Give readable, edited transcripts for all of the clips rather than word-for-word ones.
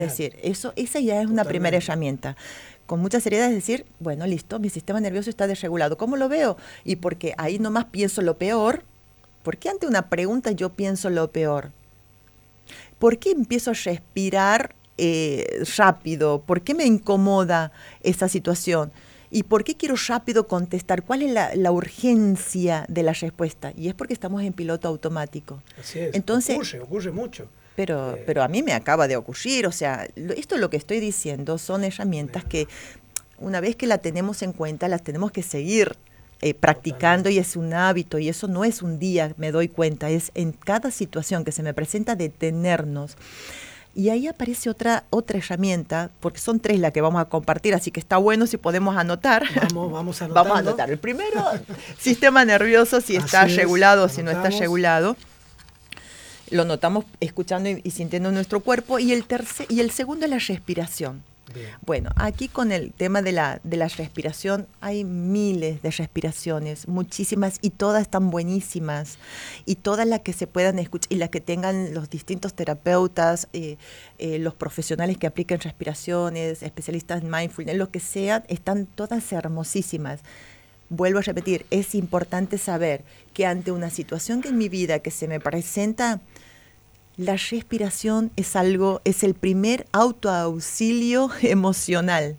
Claro, decir, esa ya es una primera totalmente. herramienta. Con mucha seriedad es decir, bueno, listo, mi sistema nervioso está desregulado. ¿Cómo lo veo? Y porque ahí nomás pienso lo peor. ¿Por qué ante una pregunta yo pienso lo peor? ¿Por qué empiezo a respirar rápido? ¿Por qué me incomoda esa situación? ¿Y por qué quiero rápido contestar? ¿Cuál es la urgencia de la respuesta? Y es porque estamos en piloto automático. Así es, Entonces, ocurre mucho. Eh, pero a mí me acaba de ocurrir, o sea, esto es lo que estoy diciendo, son herramientas bueno, que una vez que la tenemos en cuenta, las tenemos que seguir practicando y totalmente. es un hábito y eso no es un día, me doy cuenta, es en cada situación que se me presenta detenernos. Y ahí aparece otra herramienta, porque son tres las que vamos a compartir, así que está bueno si podemos anotar. Vamos Vamos a anotando. anotar. El primero, sistema nervioso, si está Así es, regulado o si no está anotamos. regulado. Lo notamos escuchando y sintiendo nuestro cuerpo. Y el segundo es la respiración. Bien. Bueno, aquí con el tema de la respiración hay miles de respiraciones, muchísimas y todas están buenísimas y todas las que se puedan escuchar y las que tengan los distintos terapeutas, los profesionales que apliquen respiraciones, especialistas en mindfulness, lo que sea, están todas hermosísimas. Vuelvo a repetir, es importante saber que ante una situación que en mi vida que se me presenta, la respiración es el primer autoauxilio emocional.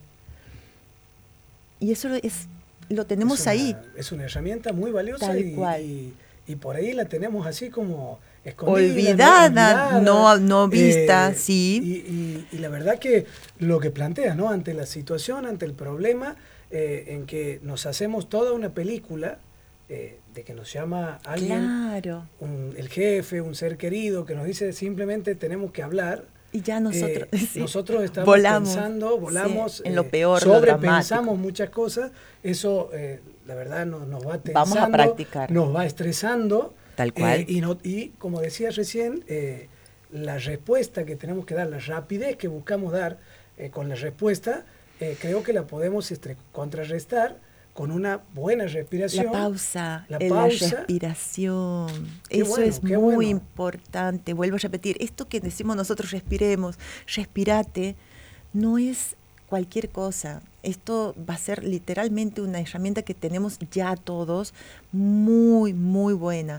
Y eso lo tenemos ahí, Es una herramienta muy valiosa tal cual. y por ahí la tenemos así como escondida, ¿no? Olvidada, Olvidada. no vista, sí. Y la verdad que lo que plantea, ¿no? Ante la situación, ante el problema, en que nos hacemos toda una película de que nos llama alguien, Claro. el jefe, un ser querido, que nos dice simplemente tenemos que hablar. Y ya nosotros, sí, Nosotros estamos volamos, pensando, sí, volamos, en lo peor, lo dramático. sobrepensamos muchas cosas, eso la verdad nos va Vamos a tensando, practicar, nos va estresando tal cual. y como decía recién, la respuesta que tenemos que dar, la rapidez que buscamos dar con la respuesta, creo que la podemos contrarrestar con una buena La respiración, pausa, la la pausa, respiración, eso es qué muy bueno. importante. Vuelvo a repetir, esto que decimos nosotros respiremos, respirate, no es cualquier cosa. Esto va a ser literalmente una herramienta que tenemos ya todos, muy, muy buena.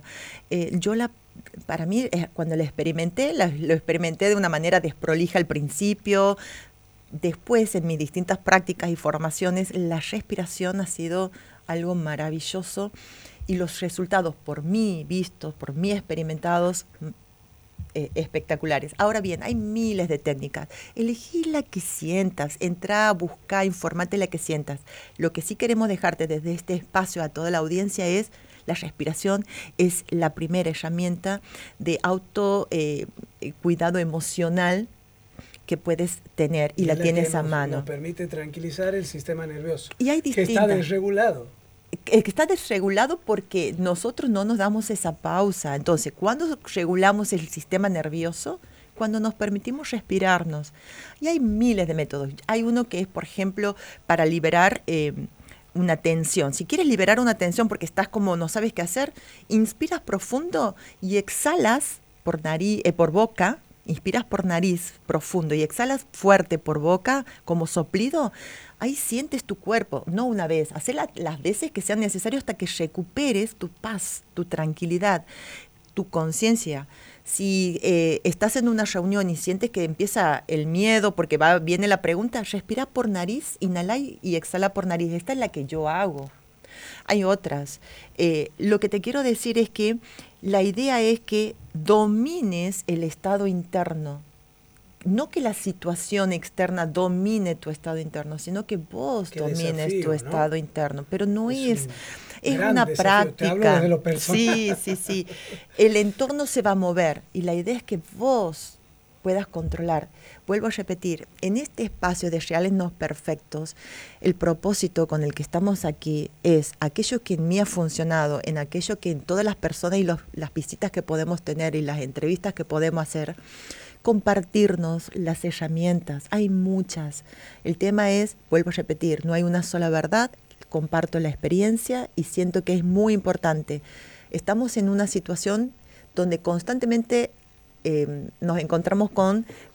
Para mí, cuando lo experimenté, lo experimenté de una manera desprolija al principio. Después, en mis distintas prácticas y formaciones, la respiración ha sido algo maravilloso y los resultados por mí vistos, por mí experimentados, espectaculares. Ahora bien, hay miles de técnicas. Elegí la que sientas, entra a buscar, informate la que sientas. Lo que sí queremos dejarte desde este espacio a toda la audiencia es la respiración es la primera herramienta de auto cuidado emocional que puedes tener y Y la es la que tienes a nos mano. permite tranquilizar el sistema nervioso, Y hay que está distintas. desregulado. Que está desregulado porque nosotros no nos damos esa pausa. Entonces, ¿cuándo regulamos el sistema nervioso? Cuando nos permitimos respirarnos. Y hay miles de métodos. Hay uno que es, por ejemplo, para liberar una tensión. Si quieres liberar una tensión porque estás como no sabes qué hacer, inspiras profundo y exhalas por nariz, por boca. Inspiras por nariz profundo y exhalas fuerte por boca como soplido. Ahí sientes tu cuerpo, no una vez, hacer las veces que sean necesarias hasta que recuperes tu paz, tu tranquilidad, tu conciencia. Si estás en una reunión y sientes que empieza el miedo porque viene la pregunta, respira por nariz, inhala y exhala por nariz. Esta es la que yo hago. Hay otras. Lo que te quiero decir es que la idea es que domines el estado interno. No que la situación externa domine tu estado interno, sino que vos Qué domines tu desafío, ¿no? estado interno. Pero no Es es, un es gran una desafío. Te hablo desde práctica. lo personal. Sí, sí, sí. El entorno se va a mover y la idea es que vos puedas controlar. Vuelvo a repetir, en este espacio de reales no perfectos, el propósito con el que estamos aquí es aquello que en mí ha funcionado, en aquello que en todas las personas y las visitas que podemos tener y las entrevistas que podemos hacer, compartirnos las herramientas. Hay muchas. El tema es, vuelvo a repetir, no hay una sola verdad, comparto la experiencia y siento que es muy importante. Estamos en una situación donde constantemente nos encontramos con